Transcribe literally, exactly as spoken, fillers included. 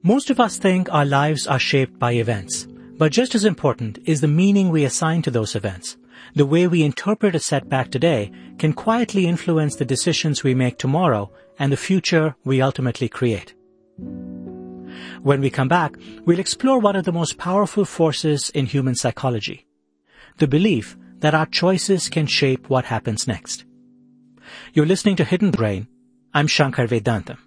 Most of us think our lives are shaped by events, but just as important is the meaning we assign to those events. The way we interpret a setback today can quietly influence the decisions we make tomorrow and the future we ultimately create. When we come back, we'll explore one of the most powerful forces in human psychology, the belief that our choices can shape what happens next. You're listening to Hidden Brain. I'm Shankar Vedantam.